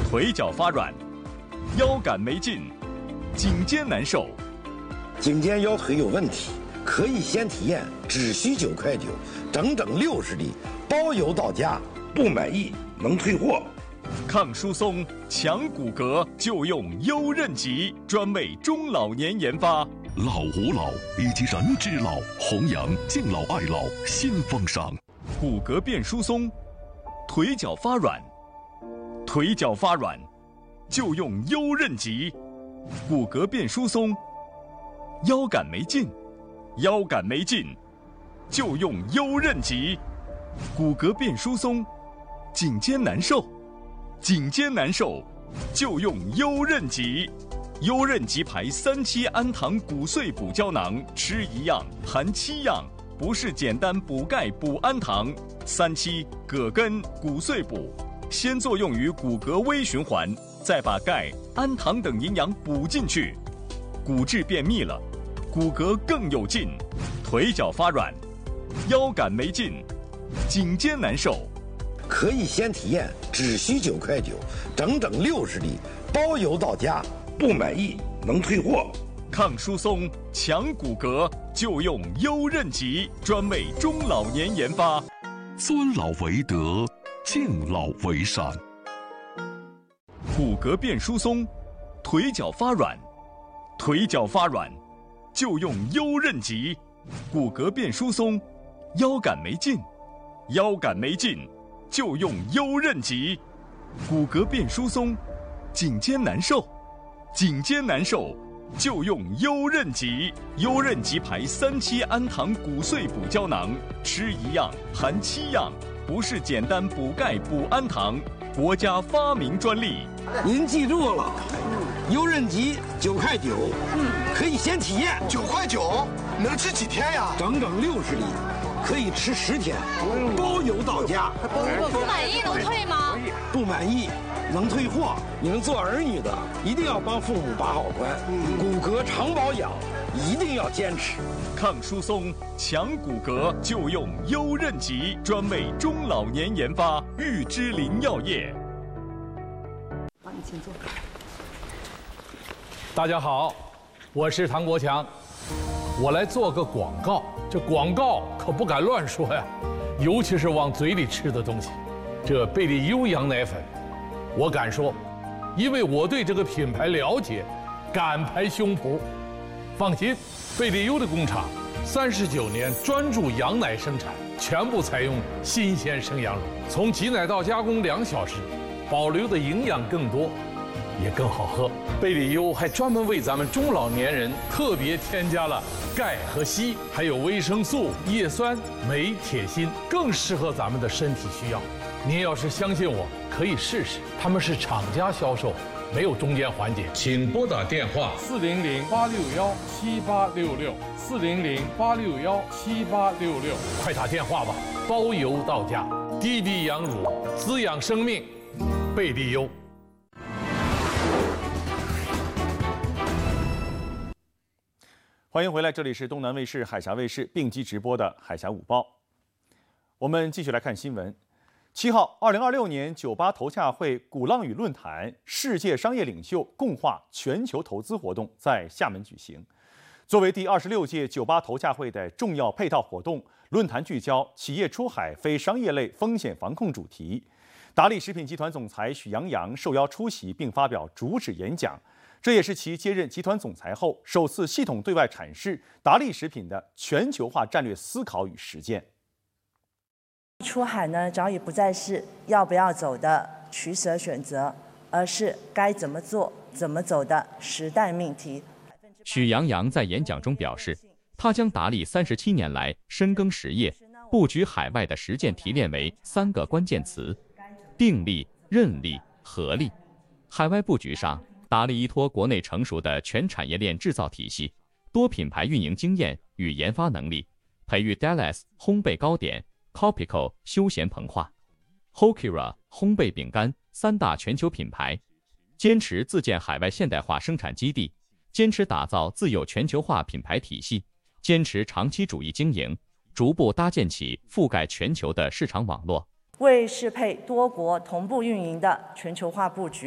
腿脚发软，腰杆没劲，颈肩难受。 颈肩腰腿有问题，可以先体验，只需9.9块，整整60粒，包邮到家，不满意能退货。 抗疏松、强骨骼就用优韧极，专为中老年研发。 老吾老以及人之老，弘扬敬老爱老新风尚。 骨骼变疏松，腿脚发软，腿脚发软就用优韧极。骨骼变疏松，腰杆没劲，腰杆没劲就用优韧极。骨骼变疏松，颈肩难受，颈肩难受就用优韧极。优韧极牌3期氨糖骨碎补胶囊，吃1样含7样，不是简单补钙补氨糖。3期葛根骨碎补，先作用于骨骼微循环，再把钙、氨糖等营养补进去，骨质变密了，骨骼更有劲。腿脚发软，腰杆没劲，颈肩难受。 可以先体验，只需9.9块，整整60粒，包邮到家，不满意能退货。 抗疏松、强骨骼就用优韧极，专为中老年研发。 尊老为德，敬老为善。 骨骼变疏松，腿脚发软，腿脚发软就用优韧极。骨骼变疏松，腰杆没劲，腰杆没劲就用优韧极。骨骼变疏松，颈肩难受，颈肩难受就用优韧极。优韧极牌3期氨糖骨碎补胶囊，吃1样含7样，不是简单补钙补氨糖，国家发明专利。 您记住了，优韧极9.9块，可以先体验。 9.9块能吃几天呀？ 整整60粒，可以吃10天，包邮到家。 不满意能退吗？ 不满意能退货。你们做儿女的一定要帮父母把好关，骨骼常保养一定要坚持。 抗疏松、强骨骼就用优韧极，专为中老年研发。玉芝林药业。 帮你请坐。 大家好，我是唐国强，我来做个广告。这广告可不敢乱说呀，尤其是往嘴里吃的东西。这贝利优羊奶粉，我敢说，因为我对这个品牌了解，敢拍胸脯。放心，贝利优的工厂39年专注羊奶生产，全部采用新鲜生羊乳，从挤奶到加工2小时，保留的营养更多，也更好喝。贝利优还专门为咱们中老年人特别添加了钙和硒，还有维生素、叶酸、镁、铁、锌，更适合咱们的身体需要。您要是相信我，可以试试。他们是厂家销售，没有中间环节。请拨打电话400-861-7866，400-861-7866，快打电话吧，包邮到家。低低羊乳，滋养生命，贝利优。 欢迎回来，这里是东南卫视、海峡卫视并机直播的《海峡午报》。我们继续来看新闻。7号，2026年98投洽会鼓浪屿论坛世界商业领袖共话全球投资活动在厦门举行。作为第26届98投洽会的重要配套活动，论坛聚焦企业出海非商业类风险防控主题。达利食品集团总裁许洋洋受邀出席并发表主旨演讲，这也是其接任集团总裁后首次系统对外阐释达利食品的全球化战略思考与实践。 出海呢，早已不再是要不要走的取舍选择，而是该怎么做、怎么走的时代命题。 许洋洋在演讲中表示，他将达利37年来深耕实业、布局海外的实践提炼为3个关键词：定力、韧力、合力。海外布局上，达利依托国内成熟的全产业链制造体系、多品牌运营经验与研发能力，培育 Dallas 烘焙糕点、Copico 休闲膨化、Hokira 烘焙饼干3大全球品牌，坚持自建海外现代化生产基地，坚持打造自有全球化品牌体系，坚持长期主义经营，逐步搭建起覆盖全球的市场网络， 为适配多国同步运营的全球化布局